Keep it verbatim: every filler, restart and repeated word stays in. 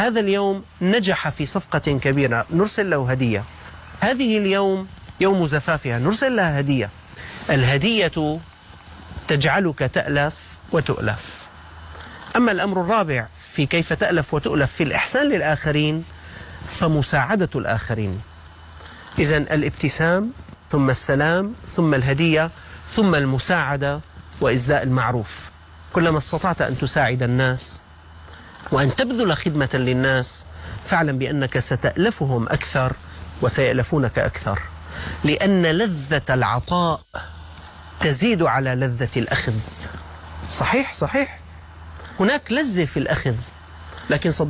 هذا اليوم نجح في صفقة كبيرة، نرسل له هدية. هذه اليوم يوم زفافها، نرسل لها هدية. الهدية تجعلك تألف وتؤلف. أما الأمر الرابع في كيف تألف وتؤلف في الإحسان للآخرين فمساعدة الآخرين. إذن الابتسام، ثم السلام، ثم الهدية، ثم المساعدة وإسداء المعروف. كلما استطعت أن تساعد الناس وأن تبذل خدمة للناس فاعلم بأنك ستألفهم أكثر وسيألفونك أكثر، لأن لذة العطاء تزيد على لذة الأخذ. صحيح صحيح، هناك لذة في الأخذ، لكن صدق